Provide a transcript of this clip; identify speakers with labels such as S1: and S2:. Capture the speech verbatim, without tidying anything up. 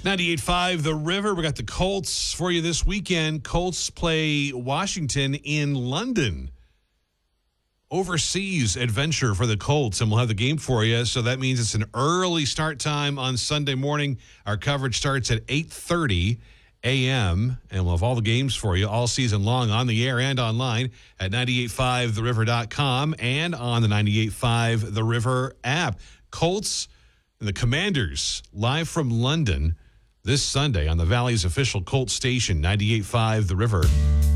S1: ninety-eight point five The River. We got the Colts for you this weekend. Colts play Washington in London. Overseas adventure for the Colts, and we'll have the game for you. So that means it's an early start time on Sunday morning. Our coverage starts at eight thirty a.m., and we'll have all the games for you all season long on the air and online at ninety-eight point five the river dot com and on the ninety-eight point five The River app. Colts and the Commanders live from London this Sunday on the Valley's official Colts station, ninety-eight point five The River.